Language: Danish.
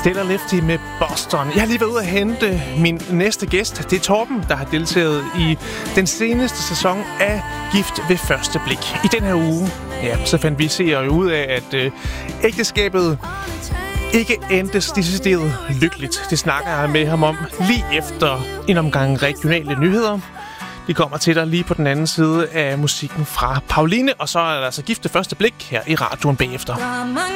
Stellar Lefty med Boston. Jeg har lige været ude at hente min næste gæst. Det er Torben, der har deltaget i den seneste sæson af Gift ved første blik. I den her uge, så fandt vi seere ud af, at ægteskabet ikke endte decideret lykkeligt. Det snakker jeg med ham om lige efter en omgang regionale nyheder. De kommer til dig lige på den anden side af musikken fra Pauline, og så er der altså Gift ved første blik her i radioen bagefter.